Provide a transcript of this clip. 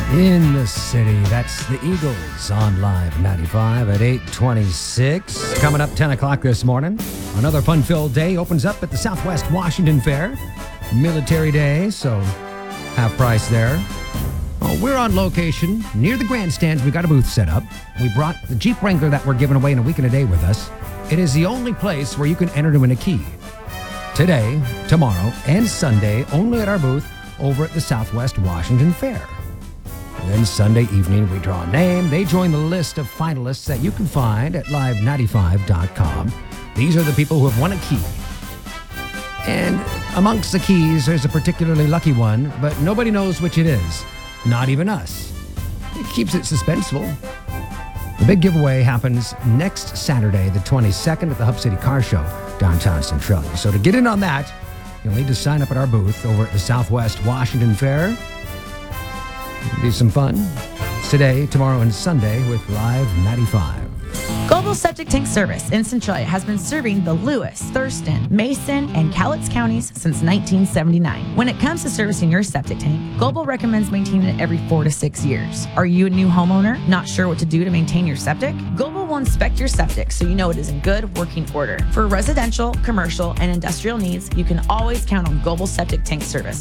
In the city, that's the Eagles on Live 95 at 8:26. Coming up 10 o'clock this morning, another fun-filled day opens up at the Southwest Washington Fair. Military Day, so half price there. Oh, we're on location near the grandstands. We got a booth set up. We brought the Jeep Wrangler that we're giving away in a week and a day with us. It is the only place where you can enter to win a key. Today, tomorrow, and Sunday, only at our booth over at the Southwest Washington Fair. And then Sunday evening, we draw a name. They join the list of finalists that you can find at live95.com. These are the people who have won a key. And amongst the keys, there's a particularly lucky one, but nobody knows which it is. Not even us. It keeps it suspenseful. The big giveaway happens next Saturday, the 22nd, at the Hub City Car Show, downtown Centralia. So to get in on that, you'll need to sign up at our booth over at the Southwest Washington Fair. It'll be some fun. It's today, tomorrow, and Sunday with Live 95. Global Septic Tank Service in Centralia has been serving the Lewis, Thurston, Mason, and Cowlitz counties since 1979. When it comes to servicing your septic tank, Global recommends maintaining it every 4 to 6 years. Are you a new homeowner, not sure what to do to maintain your septic? Global will inspect your septic so you know it is in good working order. For residential, commercial, and industrial needs, you can always count on Global Septic Tank Service.